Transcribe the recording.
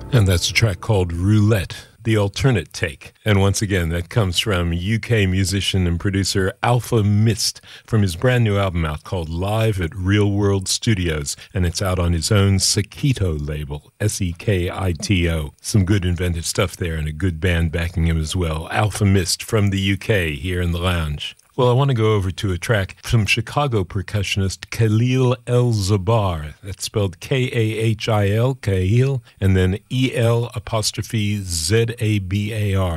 And that's a track called Roulette, the alternate take. And once again, that comes from UK musician and producer Alfa Mist from his brand new album out called Live at Real World Studios. And it's out on his own Sekito label, Sekito. Some good inventive stuff there and a good band backing him as well. Alfa Mist from the UK here in the lounge. Well, I want to go over to a track from Chicago percussionist Khalil El-Zabar. That's spelled K-A-H-I-L, Khalil, and then E-L apostrophe Z-A-B-A-R.